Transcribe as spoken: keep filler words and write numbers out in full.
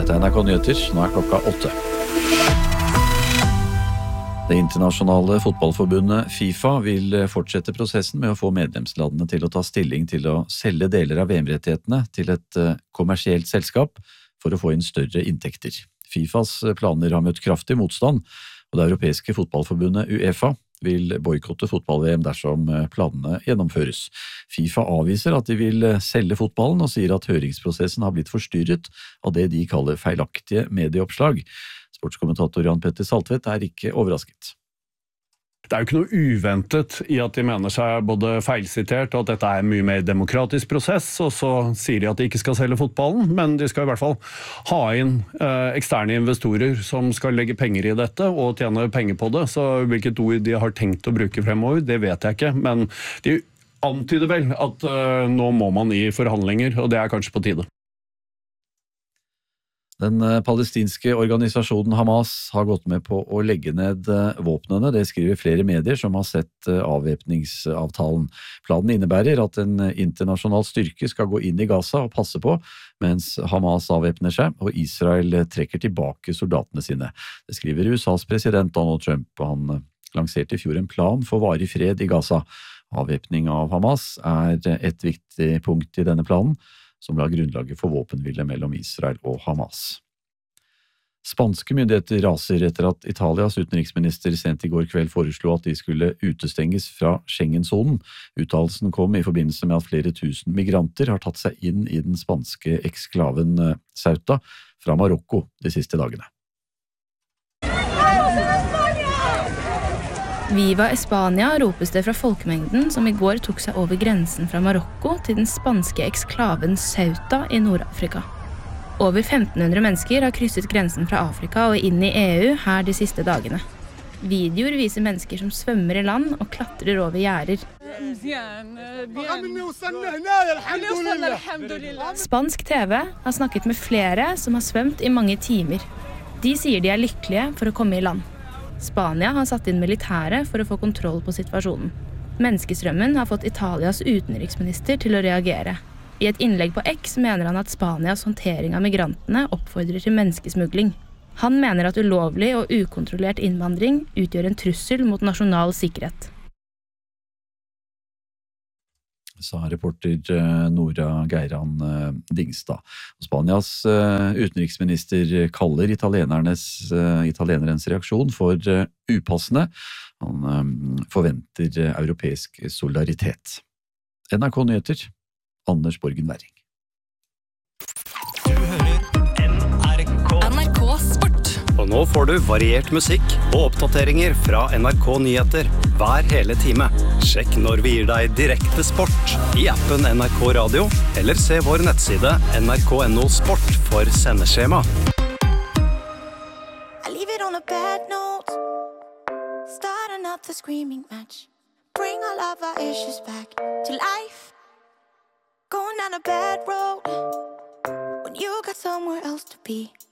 Dette er N R K Nyheter, nå er klokka åtte. Det internasjonale fotballforbundet FIFA vil fortsette prosessen med å få medlemslandene til å ta stilling til å selge deler av V M-rettighetene til et kommersielt selskap for å få inn større inntekter. FIFAs planer har møtt kraftig motstand, og det europeiske fotballforbundet UEFA vil boikotte fotball-V M dersom planene gjennomføres. FIFA avviser at de vil selge fotballen og sier at høringsprosessen har blitt forstyrret av det de kaller feilaktige medieoppslag. Sportskommentator Jan Petter Saltvedt er ikke overrasket. Det er jo ikke noe uventet i at de mener seg både feilsitert og at dette er en mye mer demokratisk prosess, og så sier de at de ikke skal selge fotballen, men de skal i hvert fall ha inn eh, eksterne investorer som skal legge penger i dette og tjene penger på det, så hvilket ord de har tenkt å bruke fremover, det vet jeg ikke, men de antyder vel at eh, nå må man i forhandlinger, og det er kanskje på tide. Den palestinske organisasjonen Hamas har gått med på å legge ned våpnene, det skriver flere medier som har sett avvæpningsavtalen. Planen innebærer at en internasjonal styrke skal gå inn i Gaza og passe på, mens Hamas avvæpner seg og Israel trekker tilbake soldatene sine. Det skriver U S A's president Donald Trump, og han lanserte i fjor en plan for varig fred i Gaza. Avvæpning av Hamas er et viktig punkt i denne planen, som la grunnlaget for våpenhvile mellom Israel og Hamas. Spanske myndigheter raser etter at Italias utenriksminister sent i går kveld foreslo at de skulle utestenges fra Schengen-zonen. Uttalelsen kom i forbindelse med at flere tusen migranter har tatt seg inn i den spanske eksklaven Ceuta fra Marokko de siste dagene. Viva Espania ropes det fra folkemengden som i går tok seg over grensen fra Marokko til den spanske eksklaven Ceuta i Nord-Afrika. Over femten hundre mennesker har krysset grensen fra Afrika og inn i E U her de siste dagene. Videoer viser mennesker som svømmer i land og klatrer over gjerder. Spansk T V har snakket med flere som har svømt i mange timer. De sier de er lykkelige for å komme i land. Spania har satt inn militære for å få kontroll på situasjonen. Menneskestrømmen har fått Italias utenriksminister til å reagere. I et innlegg på X mener han at Spanias håndtering av migrantene oppfordrer til menneskesmugling. Han mener at ulovlig og ukontrollert innvandring utgjør en trussel mot nasjonal sikkerhet. Sa reporter Nora Geiran Dingstad. Spanias utenriksminister kaller italienernes, italienerens reaksjon for upassende. Han forventer europeisk solidaritet. N R K Nyheter, Anders Borgen Werring. Du hører N R K. N R K Sport. Og nå får du variert musikk og oppdateringer fra N R K Nyheter hver hele time. Sjekk når vi gir deg direkte sport i appen N R K Radio, eller se vår nettside N R K punktum no sport for sendeskjema. I leave it on a bad note. Start another screaming match. Bring all of our issues back to life. Going down a bad road when you got somewhere else to be.